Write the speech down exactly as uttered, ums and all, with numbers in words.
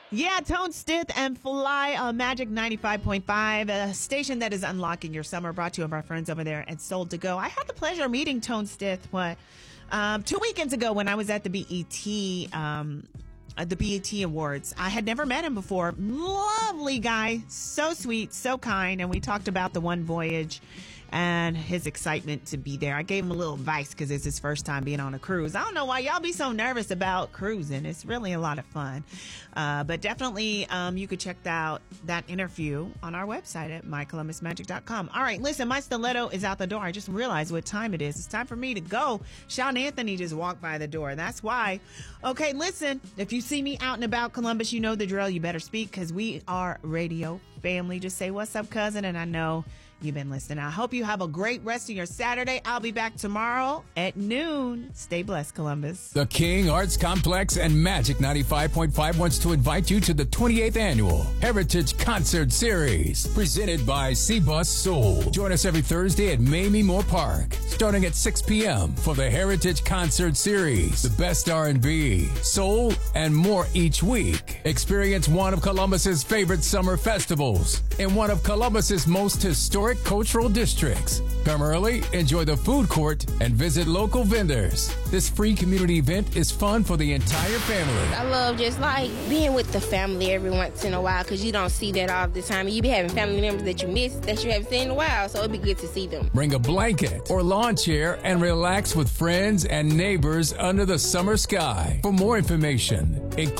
Yeah, Tone Stith and Fly on Magic ninety-five point five, a station that is unlocking your summer, brought to you by our friends over there at Soul to Go. I had the pleasure of meeting Tone Stith, what, um, two weekends ago when I was at the B E T, um, uh, the B E T Awards. I had never met him before. Lovely guy, so sweet, so kind, and we talked about the One Voyage and his excitement to be there. I gave him a little advice because it's his first time being on a cruise. I don't know why y'all be so nervous about cruising. It's really a lot of fun. Uh, but definitely um, you could check out that interview on our website at my columbus magic dot com. All right, listen, my stiletto is out the door. I just realized what time it is. It's time for me to go. Sean Anthony just walked by the door. That's why. Okay, listen, if you see me out and about Columbus, you know the drill. You better speak because we are radio family. Just say, what's up, cousin? And I know you've been listening. I hope you have a great rest of your Saturday. I'll be back tomorrow at noon. Stay blessed, Columbus. The King Arts Complex and Magic ninety-five point five wants to invite you to the twenty-eighth Annual Heritage Concert Series, presented by C-Bus Soul. Join us every Thursday at Mamie Moore Park, starting at six p.m. for the Heritage Concert Series. The best R and B, soul, and more each week. Experience one of Columbus's favorite summer festivals in one of Columbus's most historic cultural districts. Come early, enjoy the food court, and visit local vendors. This free community event is fun for the entire family. I love just like being with the family every once in a while because you don't see that all the time. You be having family members that you miss that you haven't seen in a while, so it'd be good to see them. Bring a blanket or lawn chair and relax with friends and neighbors under the summer sky. For more information, include